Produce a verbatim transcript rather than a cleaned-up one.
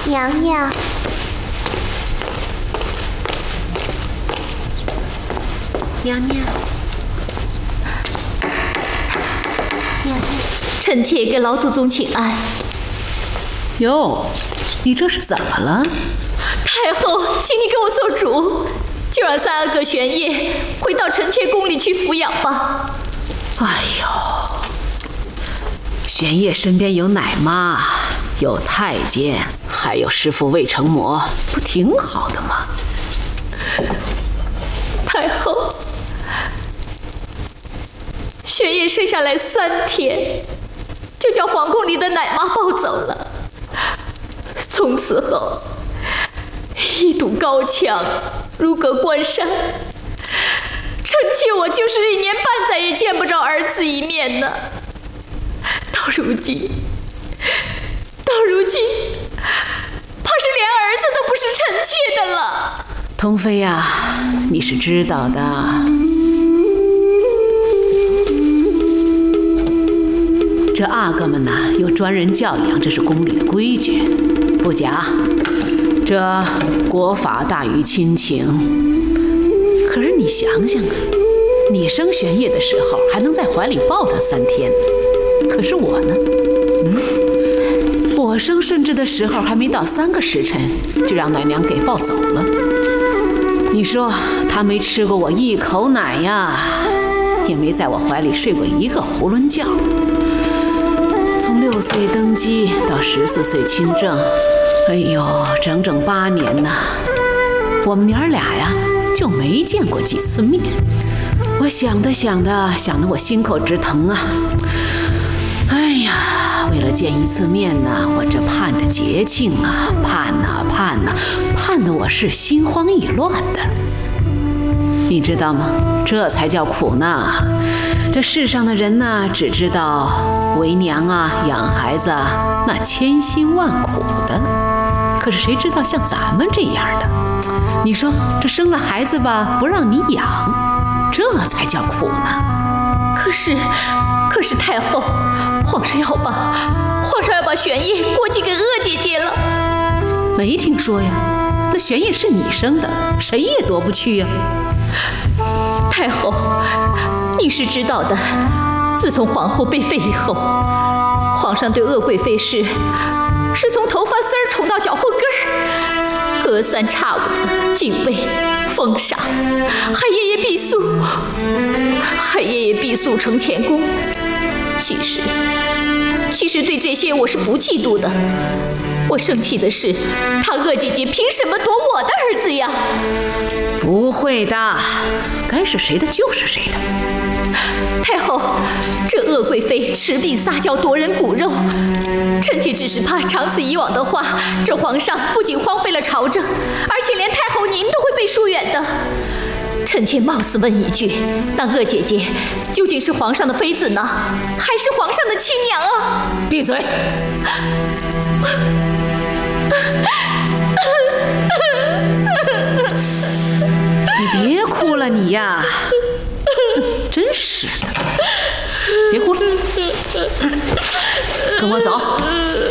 娘娘。 娘娘， 娘娘， 臣妾给老祖宗请安。 哟，你这是怎么了？ 太后，请你给我做主，就让三阿哥玄烨回到臣妾宫里去抚养吧。 哎呦，玄烨身边有奶妈，有太监，还有师父魏成魔，不挺好的吗？ 太后，玄烨生下来三天，就将皇宫里的奶妈抱走了。从此后，一堵高墙如隔关山，臣妾我就是一年半载也见不着儿子一面呢。到如今，到如今，怕是连儿子都不是臣妾的了。 童妃呀，你是知道的。这阿哥们呐，有专人教养，这是宫里的规矩，不假。这国法大于亲情。可是你想想啊，你生玄烨的时候还能在怀里抱他三天，可是我呢，嗯，我生顺治的时候还没到三个时辰，就让奶娘给抱走了。你说他没吃过我一口奶呀，也没在我怀里睡过一个囫囵觉。从六岁登基到十四岁亲政，哎呦，整整八年呐，我们娘儿俩呀就没见过几次面。我想的想的想得我心口直疼啊！哎呀，为了见一次面呢，我这盼着节庆啊，盼呐盼呐，盼得我是心慌意乱的。你知道吗？这才叫苦呢。这世上的人呢，只知道为娘啊，养孩子啊，那千辛万苦的。可是谁知道像咱们这样的？你说这生了孩子吧，不让你养，这才叫苦呢。 可是，可是太后，皇上要把皇上要把玄烨过继给鄂姐姐了。 没听说呀？那玄烨是你生的，谁也夺不去呀。 太后，你是知道的，自从皇后被废以后，皇上对鄂贵妃是是从头发丝儿宠到脚后跟儿，隔三差五的敬畏、封赏，还夜夜必诉，还夜夜必诉承乾宫。其实，其实对这些我是不嫉妒的，我生气的是，她鄂姐姐凭什么夺我的儿子呀？ 不会的，该是谁的就是谁的。 太后，这鄂贵妃持病撒娇夺人骨肉，臣妾只是怕长此以往的话，这皇上不仅荒废了朝政，而且连太后您都会被疏远的。臣妾冒死问一句，那鄂姐姐究竟是皇上的妃子呢，还是皇上的亲娘啊？ 闭嘴！你别哭了，你呀，真是的，别哭了，跟我走。